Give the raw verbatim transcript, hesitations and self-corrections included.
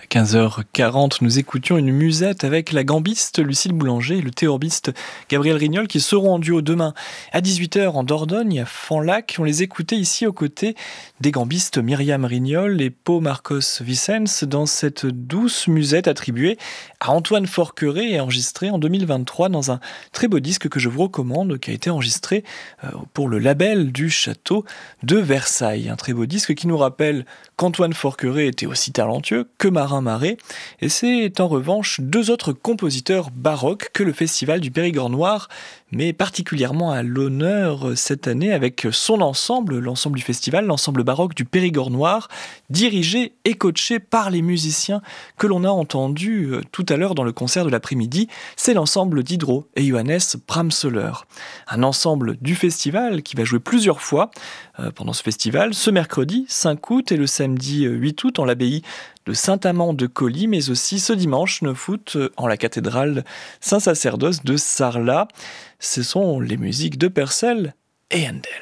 quinze heures quarante, nous écoutions une musette avec la gambiste Lucille Boulanger et le théorbiste Gabriel Rignol qui seront en duo demain à dix-huit heures en Dordogne, à Fanlac. On les écoutait ici aux côtés des gambistes Myriam Rignol et Pau Marcos Vicens dans cette douce musette attribuée à Antoine Forqueray et enregistrée en deux mille vingt-trois dans un très beau disque que je vous recommande, qui a été enregistré pour le label du château de Versailles. Un très beau disque qui nous rappelle qu'Antoine Forqueray était aussi talentueux que Marin Marais, et c'est en revanche deux autres compositeurs baroques que le Festival du Périgord Noir met particulièrement à l'honneur cette année avec son ensemble, l'ensemble du festival, l'ensemble baroque du Périgord Noir, dirigé et coaché par les musiciens que l'on a entendus tout à l'heure dans le concert de l'après-midi. C'est l'ensemble Diderot et Johannes Pramsoller. Un ensemble du festival qui va jouer plusieurs fois euh, pendant ce festival, ce mercredi cinq août et le samedi huit août en l'abbaye de Saint-Amand de Colly, mais aussi ce dimanche neuf août en la cathédrale Saint-Sacerdoce de Sarlat. Ce sont les musiques de Purcell et Handel.